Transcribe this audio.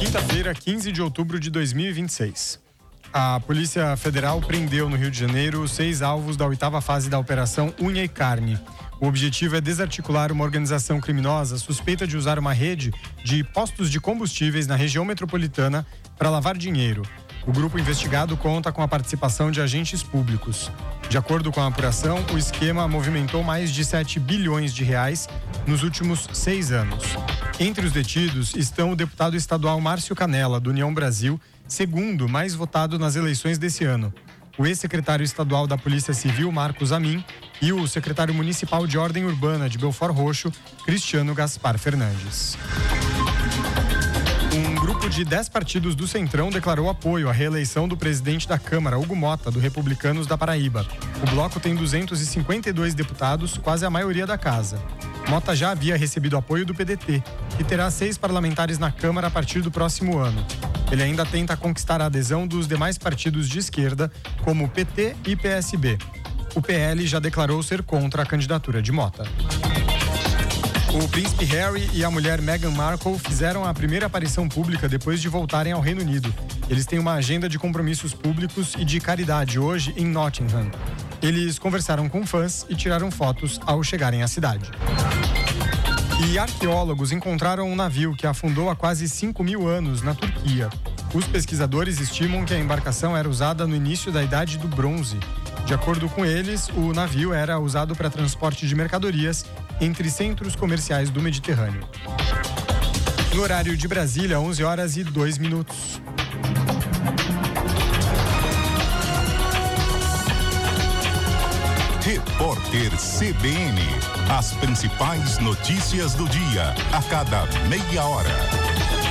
Quinta-feira, 15 de outubro de 2026. A Polícia Federal prendeu no Rio de Janeiro 6 alvos da 8ª fase da Operação Unha e Carne. O objetivo é desarticular uma organização criminosa suspeita de usar uma rede de postos de combustíveis na região metropolitana para lavar dinheiro. O grupo investigado conta com a participação de agentes públicos. De acordo com a apuração, o esquema movimentou mais de 7 bilhões de reais nos últimos 6 anos. Entre os detidos estão o deputado estadual Márcio Canella, do União Brasil, segundo mais votado nas eleições desse ano, o ex-secretário estadual da Polícia Civil, Marcos Amin, e o secretário municipal de Ordem Urbana de Belford Roxo, Cristiano Gaspar Fernandes. Um grupo de 10 partidos do Centrão declarou apoio à reeleição do presidente da Câmara, Hugo Mota, do Republicanos da Paraíba. O bloco tem 252 deputados, quase a maioria da casa. Mota já havia recebido apoio do PDT, que terá 6 parlamentares na Câmara a partir do próximo ano. Ele ainda tenta conquistar a adesão dos demais partidos de esquerda, como PT e PSB. O PL já declarou ser contra a candidatura de Mota. O príncipe Harry e a mulher Meghan Markle fizeram a primeira aparição pública depois de voltarem ao Reino Unido. Eles têm uma agenda de compromissos públicos e de caridade hoje em Nottingham. Eles conversaram com fãs e tiraram fotos ao chegarem à cidade. E arqueólogos encontraram um navio que afundou há quase 5.000 anos na Turquia. Os pesquisadores estimam que a embarcação era usada no início da Idade do Bronze. De acordo com eles, o navio era usado para transporte de mercadorias entre centros comerciais do Mediterrâneo. No horário de Brasília, 11h02. Repórter CBN. As principais notícias do dia, a cada meia hora.